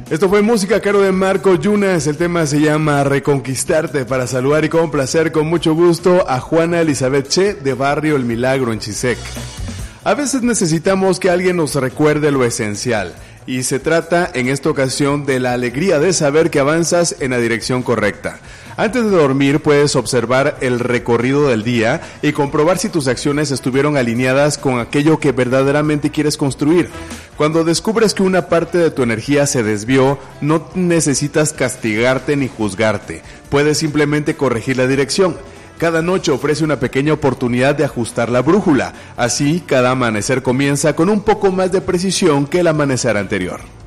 Esto fue música caro de Marco Yunas, el tema se llama Reconquistarte, para saludar y complacer con mucho gusto a Juana Elizabeth Che de Barrio El Milagro en Chisec. A veces necesitamos que alguien nos recuerde lo esencial, y se trata en esta ocasión de la alegría de saber que avanzas en la dirección correcta. Antes de dormir puedes observar el recorrido del día y comprobar si tus acciones estuvieron alineadas con aquello que verdaderamente quieres construir. Cuando descubres que una parte de tu energía se desvió, no necesitas castigarte ni juzgarte. Puedes simplemente corregir la dirección. Cada noche ofrece una pequeña oportunidad de ajustar la brújula. Así, cada amanecer comienza con un poco más de precisión que el amanecer anterior.